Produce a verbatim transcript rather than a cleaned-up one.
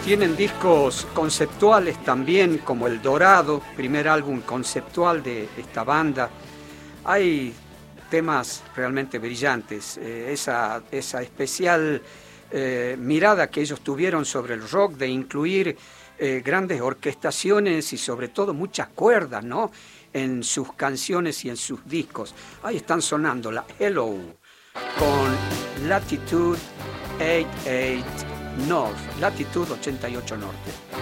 Tienen discos conceptuales también, como El Dorado, primer álbum conceptual de esta banda. Hay temas realmente brillantes, eh, esa, esa especial eh, mirada que ellos tuvieron sobre el rock de incluir eh, grandes orquestaciones y sobre todo muchas cuerdas, ¿no?, en sus canciones y en sus discos. Ahí están sonando la Hello con Latitude ochenta y ocho North, Latitud ochenta y ocho Norte.